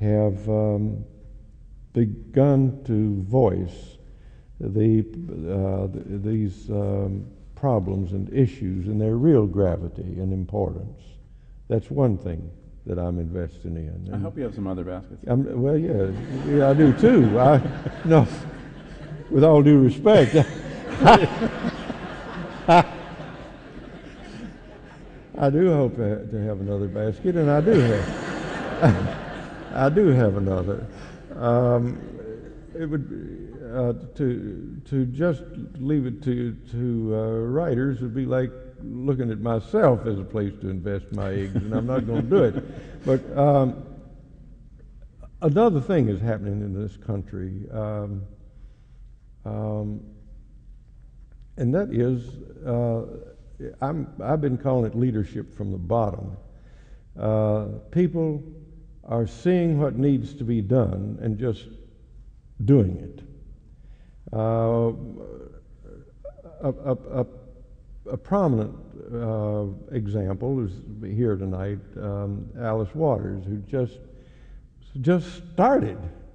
have begun to voice these problems and issues and their real gravity and importance. That's one thing that I'm investing in. I hope you have some other baskets. Well, yeah, I do too. No, with all due respect, I do hope to have another basket, and I do have. I do have another. It would to just leave it to writers would be like looking at myself as a place to invest my eggs, and I'm not going to do it. But another thing is happening in this country, and that is, I've been calling it leadership from the bottom. People are seeing what needs to be done and just doing it. A prominent example is here tonight, Alice Waters, who just started.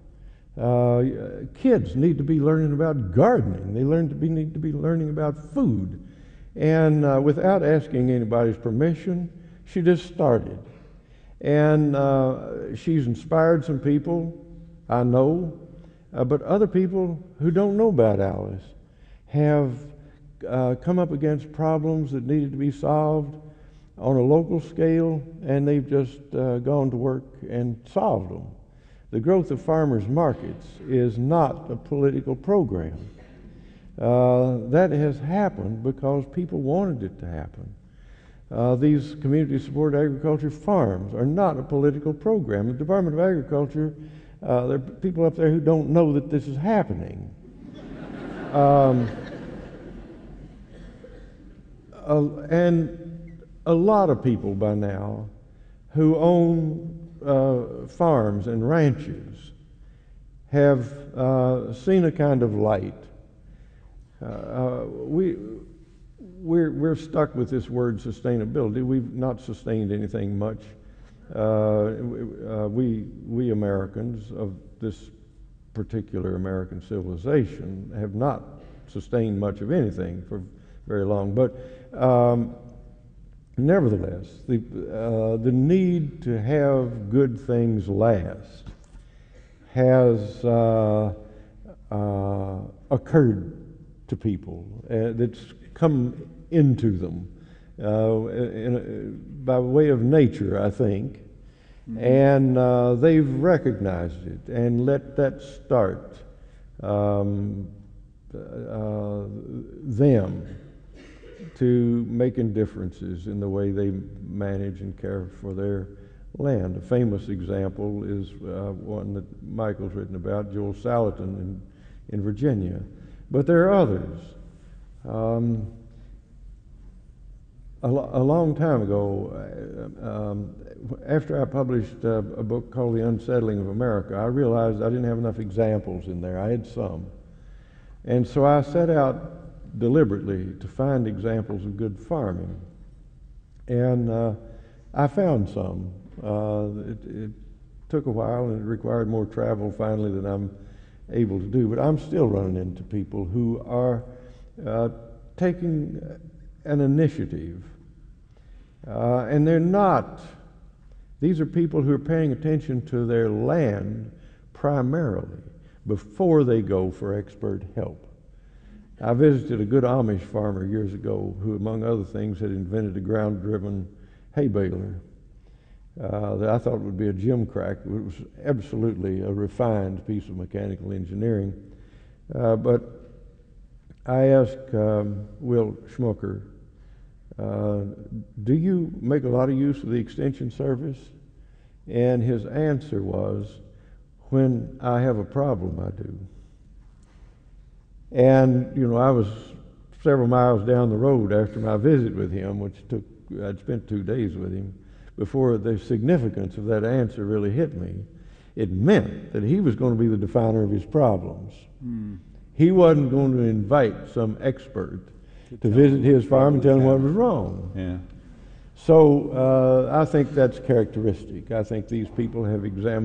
Kids need to be learning about gardening. They need to be learning about food. And without asking anybody's permission, she just started. And she's inspired some people, I know, but other people who don't know about Alice have come up against problems that needed to be solved on a local scale, and they've just gone to work and solved them. The growth of farmers markets is not a political program. That has happened because people wanted it to happen. These community supported agriculture farms are not a political program. The Department of Agriculture, there are people up there who don't know that this is happening. And a lot of people by now who own farms and ranches have seen a kind of light. We're stuck with this word sustainability. We've not sustained anything much. We Americans of this particular American civilization have not sustained much of anything for very long. But nevertheless, the need to have good things last has occurred to people. That's come into them by way of nature, I think. Mm-hmm. And they've recognized it and let that start them to making differences in the way they manage and care for their land. A famous example is one that Michael's written about, Joel Salatin in Virginia. But there are others. A long time ago, after I published a book called The Unsettling of America, I realized I didn't have enough examples in there. I had some. And so I set out deliberately to find examples of good farming. And I found some. It took a while, and it required more travel finally than I'm able to do, but I'm still running into people who are taking an initiative, and they're not. These are people who are paying attention to their land primarily before they go for expert help. I visited a good Amish farmer years ago who, among other things, had invented a ground-driven hay baler that I thought would be a gimcrack. It was absolutely a refined piece of mechanical engineering. But I asked Will Schmucker, do you make a lot of use of the Extension Service? And his answer was, when I have a problem, I do. And, I was several miles down the road after my visit with him, I'd spent 2 days with him, before the significance of that answer really hit me. It meant that he was going to be the definer of his problems. Mm. He wasn't going to invite some expert to visit his farm and tell him what was wrong. Yeah. So I think that's characteristic. I think these people have examined